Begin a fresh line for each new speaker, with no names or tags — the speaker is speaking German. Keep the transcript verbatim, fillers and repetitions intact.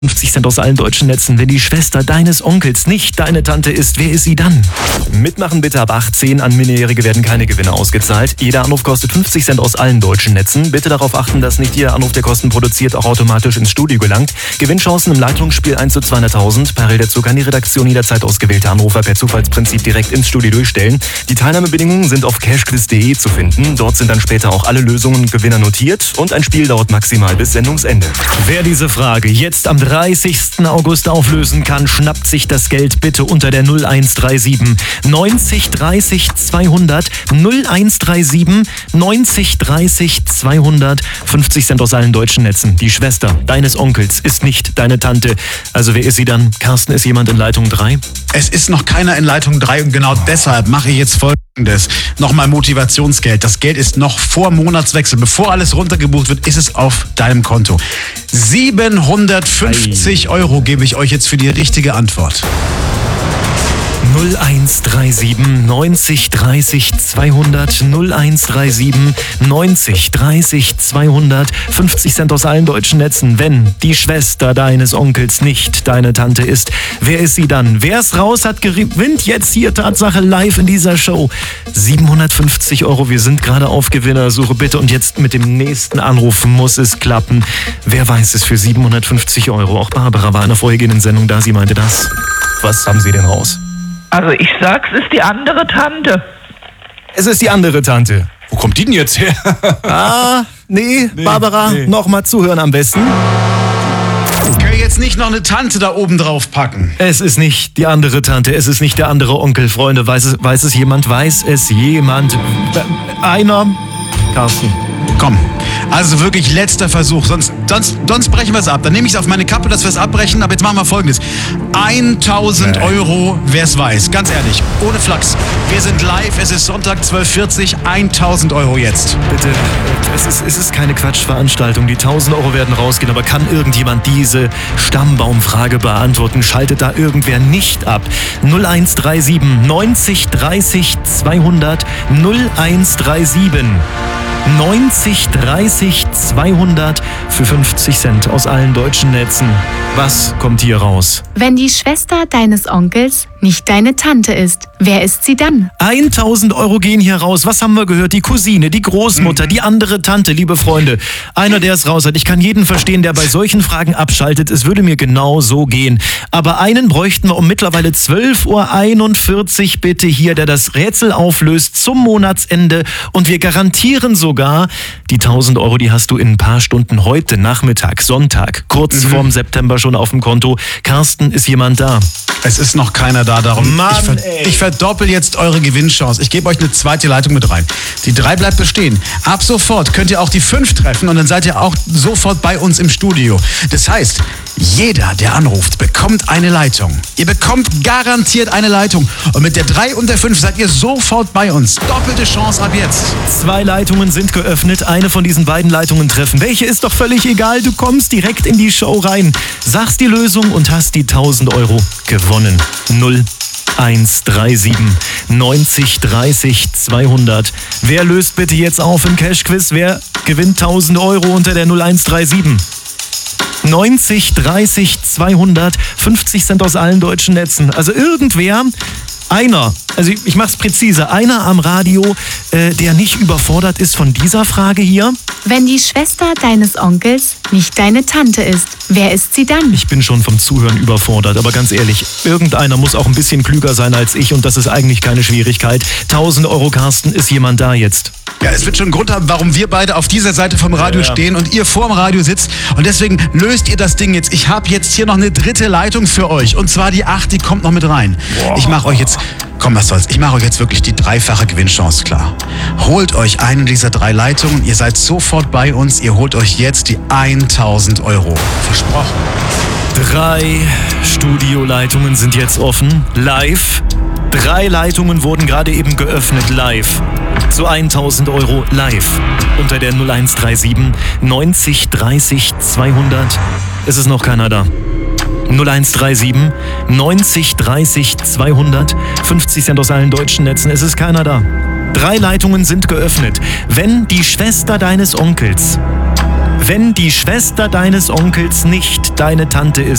fünfzig Cent aus allen deutschen Netzen. Wenn die Schwester deines Onkels nicht deine Tante ist, wer ist sie dann? Mitmachen bitte ab achtzehn. An Minderjährige werden keine Gewinne ausgezahlt. Jeder Anruf kostet fünfzig Cent aus allen deutschen Netzen. Bitte darauf achten, dass nicht jeder Anruf, der Kosten produziert, auch automatisch ins Studio gelangt. Gewinnchancen im Leitungsspiel eins zu zweihunderttausend. Parallel dazu kann die Redaktion jederzeit ausgewählte Anrufer per Zufallsprinzip direkt ins Studio durchstellen. Die Teilnahmebedingungen sind auf cashquiz punkt de zu finden. Dort sind dann später auch alle Lösungen und Gewinner notiert. Und ein Spiel dauert maximal bis Sendungsende. Wer diese Frage jetzt am dreißigsten August auflösen kann, schnappt sich das Geld bitte unter der null eins drei sieben neunzig dreißig zweihundert null eins drei sieben neunzig dreißig zweihundert. fünfzig Cent aus allen deutschen Netzen. Die Schwester deines Onkels ist nicht deine Tante. Also wer ist sie dann? Carsten, ist jemand in Leitung drei?
Es ist noch keiner in Leitung drei und genau deshalb mache ich jetzt Folgendes. Nochmal Motivationsgeld. Das Geld ist noch vor Monatswechsel. Bevor alles runtergebucht wird, ist es auf deinem Konto. siebenhundertfünfzig Euro gebe ich euch jetzt für die richtige Antwort.
null eins drei sieben neunzig dreißig zweihundert null eins drei sieben neunzig dreißig zweihundert. fünfzig Cent aus allen deutschen Netzen. Wenn die Schwester deines Onkels nicht deine Tante ist, wer ist sie dann? Wer es raus hat, gewinnt jetzt hier Tatsache live in dieser Show siebenhundertfünfzig Euro. Wir sind gerade auf Gewinnersuche. Bitte und jetzt mit dem nächsten Anruf muss es klappen. Wer weiß es für siebenhundertfünfzig Euro? Auch Barbara war in der vorhergehenden Sendung da. Sie meinte das. Was haben Sie denn raus?
Also ich sag's, es ist die andere Tante.
Es ist die andere Tante.
Wo kommt die denn jetzt her?
ah, nee, nee Barbara, nee. Nochmal zuhören am besten.
Können wir jetzt nicht noch eine Tante da oben drauf packen?
Es ist nicht die andere Tante, es ist nicht der andere Onkel. Freunde, weiß es, weiß es jemand? Weiß es jemand? Einer? Carsten.
Komm, also wirklich letzter Versuch, sonst, sonst, sonst brechen wir es ab. Dann nehme ich es auf meine Kappe, dass wir es abbrechen, aber jetzt machen wir Folgendes. tausend Euro, wer es weiß, ganz ehrlich, ohne Flachs. Wir sind live, es ist Sonntag zwölf Uhr vierzig, tausend Euro jetzt.
Bitte, es ist, es ist keine Quatschveranstaltung, die tausend Euro werden rausgehen, aber kann irgendjemand diese Stammbaumfrage beantworten? Schaltet da irgendwer nicht ab? null eins drei sieben neunzig dreißig zweihundert null eins drei sieben neunzig dreißig zweihundert für fünfzig Cent aus allen deutschen Netzen. Was kommt hier raus?
Wenn die Schwester deines Onkels nicht deine Tante ist, wer ist sie dann?
tausend Euro gehen hier raus. Was haben wir gehört? Die Cousine, die Großmutter, die andere Tante, liebe Freunde. Einer, der es raus hat. Ich kann jeden verstehen, der bei solchen Fragen abschaltet. Es würde mir genau so gehen. Aber einen bräuchten wir um mittlerweile zwölf Uhr einundvierzig bitte hier, der das Rätsel auflöst zum Monatsende. Und wir garantieren sogar, die tausend Euro, die hast du in ein paar Stunden heute Nachmittag, Sonntag, kurz mhm. vorm September schon auf dem Konto. Carsten, ist jemand da?
Es ist noch keiner da, darum
Mann,
ich, ver- ich verdoppel jetzt eure Gewinnchance. Ich gebe euch eine zweite Leitung mit rein. Die drei bleibt bestehen. Ab sofort könnt ihr auch die fünf treffen und dann seid ihr auch sofort bei uns im Studio. Das heißt, jeder, der anruft, bekommt eine Leitung. Ihr bekommt garantiert eine Leitung. Und mit der drei und der fünf seid ihr sofort bei uns. Doppelte Chance ab jetzt.
Zwei Leitungen sind geöffnet. Eine von diesen beiden Leitungen treffen. Welche ist doch völlig egal. Du kommst direkt in die Show rein. Sagst die Lösung und hast die tausend Euro gewonnen. null eins drei sieben neunzig dreißig zweihundert. Wer löst bitte jetzt auf im Cash-Quiz? Wer gewinnt tausend Euro unter der null eins drei sieben? neunzig dreißig zweihundert, fünfzig Cent aus allen deutschen Netzen. Also irgendwer, einer, also ich mach's präziser, einer am Radio, äh, der nicht überfordert ist von dieser Frage hier.
Wenn die Schwester deines Onkels nicht deine Tante ist, wer ist sie dann?
Ich bin schon vom Zuhören überfordert, aber ganz ehrlich, irgendeiner muss auch ein bisschen klüger sein als ich und das ist eigentlich keine Schwierigkeit. tausend Euro, Carsten, ist jemand da jetzt?
Ja, es wird schon einen Grund haben, warum wir beide auf dieser Seite vom Radio ja, ja. stehen und ihr vorm Radio sitzt. Und deswegen löst ihr das Ding jetzt. Ich habe jetzt hier noch eine dritte Leitung für euch. Und zwar die acht, die kommt noch mit rein. Boah. Ich mache euch jetzt, komm, was soll's, ich mache euch jetzt wirklich die dreifache Gewinnchance klar. Holt euch eine dieser drei Leitungen. Ihr seid sofort bei uns. Ihr holt euch jetzt die tausend Euro. Versprochen.
Drei Studioleitungen sind jetzt offen. Live. Drei Leitungen wurden gerade eben geöffnet. Live. Zu tausend Euro live. Unter der null eins drei sieben neunzig dreißig zweihundert. Es ist noch keiner da. null eins drei sieben neunzig dreißig zweihundert. fünfzig Cent aus allen deutschen Netzen. Es ist keiner da. Drei Leitungen sind geöffnet. Wenn die Schwester deines Onkels Wenn die Schwester deines Onkels nicht deine Tante ist,